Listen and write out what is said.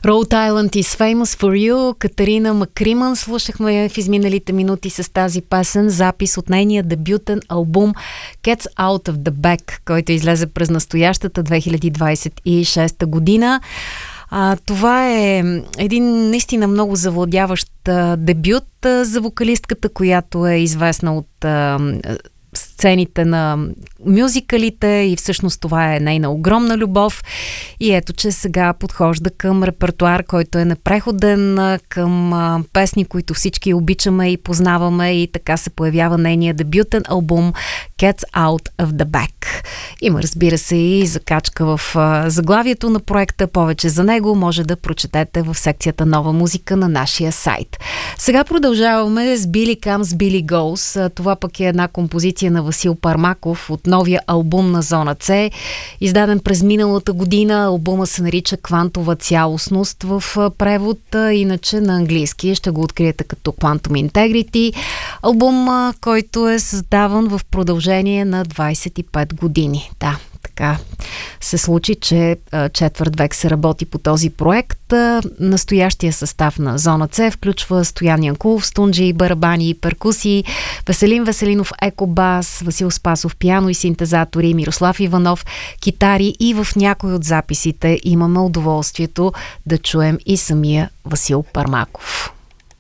Rhode Island is famous for you. Катерина Макриман слушахме в изминалите минути с тази песен, запис от нейния дебютен албум Cats Out of the Bag, който излезе през настоящата 2026 година. Това е един наистина много завладяващ дебют за вокалистката, която е известна от сцените на мюзикалите и всъщност това е нейна огромна любов. И ето, че сега подхожда към репертуар, който е непреходен, към песни, които всички обичаме и познаваме, и така се появява нейния дебютен албум Cats Out of the Bag. Има, разбира се, и закачка в заглавието на проекта. Повече за него може да прочетете в секцията Нова музика на нашия сайт. Сега продължаваме с Billy Comes, Billy Goes. Това пък е една композиция на Васил Пармаков от новия албум на Зона С, издаден през миналата година. Албума се нарича Квантова цялостност в превод, иначе на английски ще го откриете като Quantum Integrity. Албум, който е създаван в продължение на 25 години. Да, така се случи, че четвърт век се работи по този проект. Настоящия състав на Зона С включва Стоян Янкулов, стунджи, барабани и перкусии, Веселин Веселинов екобас, Васил Спасов пиано и синтезатори, Мирослав Иванов китари, и в някои от записите имаме удоволствието да чуем и самия Васил Пармаков.